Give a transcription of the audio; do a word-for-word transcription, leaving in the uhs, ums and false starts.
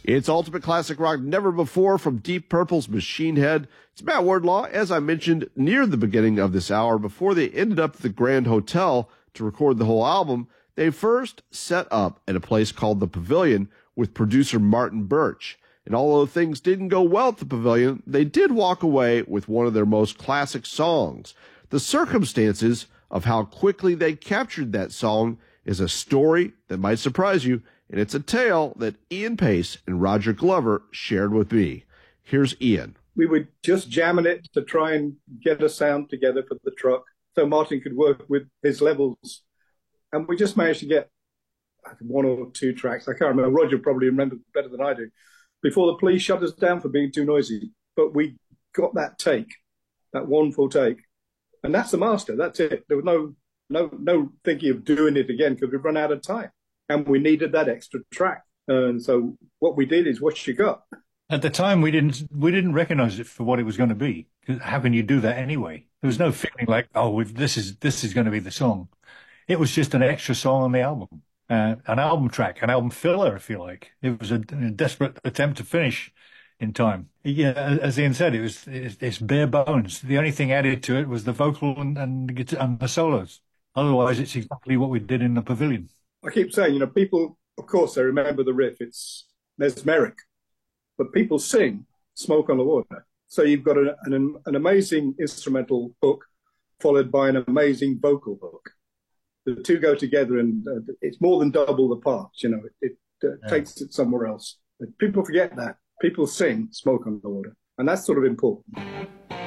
It's Ultimate Classic Rock Never Before from Deep Purple's Machine Head. It's Matt Wardlaw, as I mentioned near the beginning of this hour. Before they ended up at the Grand Hotel to record the whole album, they first set up at a place called The Pavilion with producer Martin Birch. And although things didn't go well at the Pavilion, they did walk away with one of their most classic songs. The circumstances of how quickly they captured that song is a story that might surprise you, and it's a tale that Ian Pace and Roger Glover shared with me. Here's Ian. We were just jamming it to try and get a sound together for the truck so Martin could work with his levels. And we just managed to get one or two tracks. I can't remember. Roger probably remembers better than I do. Before the police shut us down for being too noisy. But we got that take, that one full take. And that's the master. That's it. There was no no, no thinking of doing it again because we'd run out of time. And we needed that extra track. And so what we did is what you got. At the time, we didn't we didn't recognize it for what it was going to be. How can you do that anyway? There was no feeling like, oh, we've, this is this is going to be the song. It was just an extra song on the album, uh, an album track, an album filler, if you like. It was a, a desperate attempt to finish in time. Yeah, as Ian said, it was it's, it's bare bones. The only thing added to it was the vocal and, and, the, guitar, and the solos. Otherwise, it's exactly what we did in the Pavilion. I keep saying, you know, people, of course, they remember the riff. It's mesmeric. But people sing Smoke on the Water. So you've got an, an, an amazing instrumental hook followed by an amazing vocal hook. The two go together, and uh, it's more than double the parts, you know. It, it uh, yeah. takes it somewhere else. But people forget that. People sing Smoke on the Water. And that's sort of important.